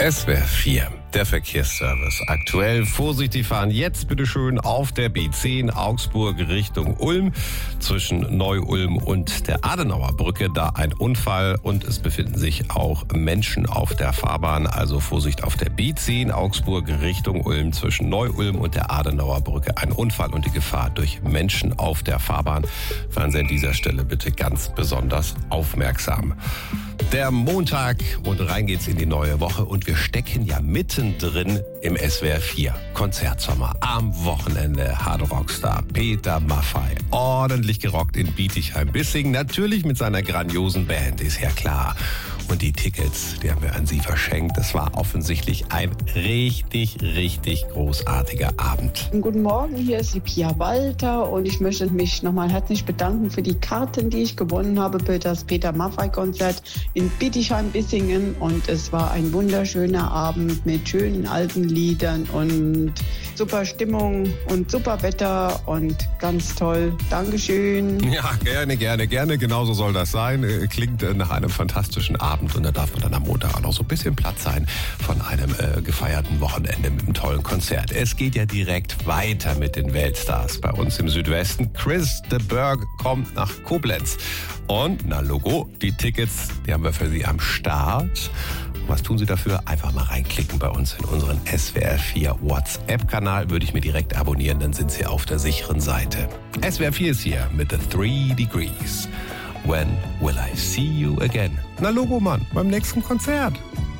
SWR 4, der Verkehrsservice. Aktuell vorsichtig fahren jetzt bitte schön auf der B10 Augsburg Richtung Ulm. Zwischen Neu-Ulm und der Adenauer Brücke da ein Unfall und es befinden sich auch Menschen auf der Fahrbahn. Also Vorsicht auf der B10 Augsburg Richtung Ulm. Zwischen Neu-Ulm und der Adenauer Brücke ein Unfall und die Gefahr durch Menschen auf der Fahrbahn. Fahren Sie an dieser Stelle bitte ganz besonders aufmerksam. Der Montag und rein geht's in die neue Woche und wir stecken ja mittendrin im SWR 4 Konzertsommer. Am Wochenende Hard Rockstar Peter Maffay ordentlich gerockt in Bietigheim-Bissingen. Natürlich mit seiner grandiosen Band, ist ja klar. Und die Tickets, die haben wir an Sie verschenkt. Das war offensichtlich ein richtig großartiger Abend. Guten Morgen, hier ist die Pia Walter und ich möchte mich nochmal herzlich bedanken für die Karten, die ich gewonnen habe für das Peter Maffay-Konzert in Bietigheim-Bissingen. Und es war ein wunderschöner Abend mit schönen alten Liedern und super Stimmung und super Wetter und ganz toll. Dankeschön. Ja, gerne. Genauso soll das sein. Klingt nach einem fantastischen Abend. Und da darf man dann am Montag auch noch so ein bisschen Platz sein von einem gefeierten Wochenende mit einem tollen Konzert. Es geht ja direkt weiter mit den Weltstars bei uns im Südwesten. Chris de Burgh kommt nach Koblenz. Und, na Logo, die Tickets, die haben wir für Sie am Start. Und was tun Sie dafür? Einfach mal reinklicken bei uns in unseren SWR 4 WhatsApp-Kanal. Würde ich mir direkt abonnieren, dann sind Sie auf der sicheren Seite. SWR 4 ist hier mit The 3 Degrees. When will I see you again? Na Logo, Mann, beim nächsten Konzert.